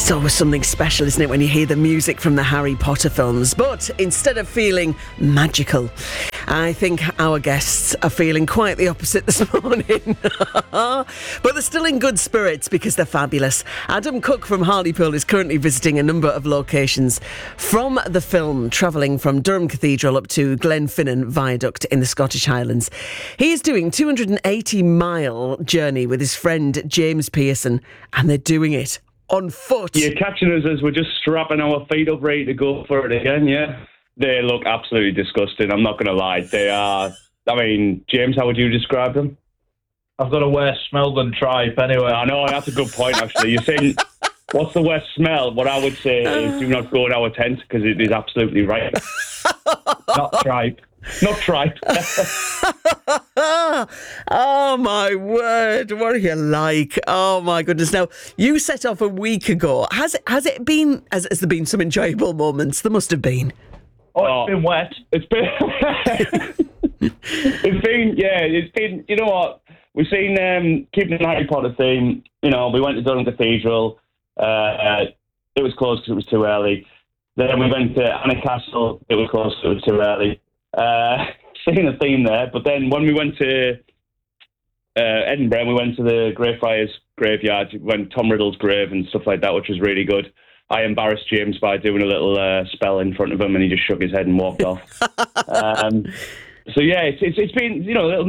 It's always something special, isn't it, when you hear the music from the Harry Potter films? But instead of feeling magical, I think our guests are feeling quite the opposite this morning. But they're still in good spirits because they're fabulous. Adam Cook from Hartlepool is currently visiting a number of locations from the film, travelling from Durham Cathedral up to Glenfinnan Viaduct in the Scottish Highlands. He is doing a 280-mile journey with his friend James Pearson, and they're doing it on foot. You're catching us as we're just strapping our feet up ready to go for it again, yeah? They look absolutely disgusting, I'm not going to lie. They are, I mean, James, how would you describe them? I've got a worse smell than tripe anyway. I know, that's a good point, actually. You're saying, what's the worst smell? What I would say is do not go in our tent, because it is absolutely right. Not tripe. Not tripe. Oh my word, what are you like? Oh my goodness. Now, you set off a week ago. Has there been some enjoyable moments? There must have been. Oh, it's been wet. It's been, you know what? We've seen, keeping the Harry Potter theme, you know, we went to Durham Cathedral. It was closed because it was too early. Then we went to Anna Castle. It was closed because it was too early. Seeing the theme there. But then when we went to Edinburgh, we went to the Greyfriars graveyard, went Tom Riddle's grave and stuff like that, which was really good. I embarrassed James by doing a little spell in front of him, and he just shook his head and walked off. So yeah, it's been, you know, a little